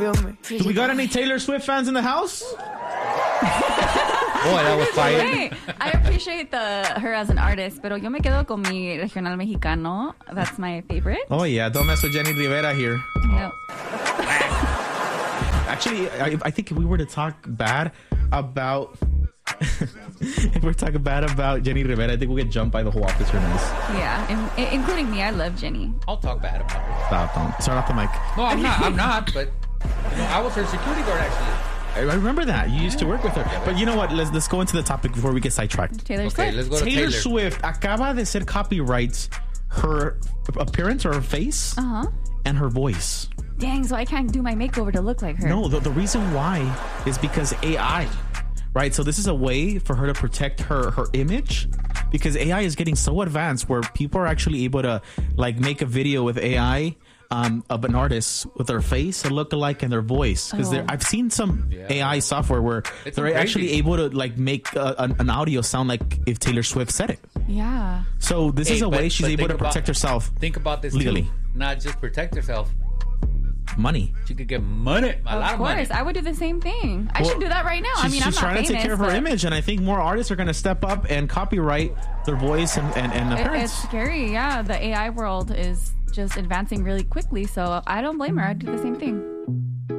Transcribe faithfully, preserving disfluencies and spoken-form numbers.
Do we got any Taylor Swift fans in the house? Boy, that was fire. Hey, I appreciate the her as an artist, pero yo me quedo con mi regional mexicano. That's my favorite. Oh yeah, don't mess with Jenny Rivera here. No. Actually, I, I think if we were to talk bad about if we're talking bad about Jenny Rivera, I think we'll get jumped by the whole office room. Yeah, in, including me. I love Jenny. I'll talk bad about her. Stop, don't. Start off the mic. No, I'm not. I'm not, but you know, I was her security guard, actually. I remember that. You used to work with her. But you know what? Let's let's go into the topic before we get sidetracked. Taylor Okay, Swift. let's go to Taylor, Taylor. Swift acaba de ser copyrights her appearance or her face Uh-huh. and her voice. Dang, so I can't do my makeover to look like her. No, the, the reason why is because A I, right? So this is a way for her to protect her, her image because A I is getting so advanced where people are actually able to like make a video with A I um, of an artist with their face, a lookalike, and their voice. Because Oh. I've seen some Yeah. A I software where It's they're crazy. actually able to like make uh, an, an audio sound like if Taylor Swift said it. Yeah. So this Hey, is a but- way she's but able think to about- protect herself. Think about this Legally. too. Not just protect herself. Money. She could get money, a lot Of of money. course, I would do the same thing. I Well, should do that right now. I She's, mean, she's I'm trying not to famous, take care of her but image, and I think more artists are going to step up and copyright their voice and, and, and it- appearance. it's scary. Yeah, the A I world is just advancing really quickly, so I don't blame her. I'd do the same thing.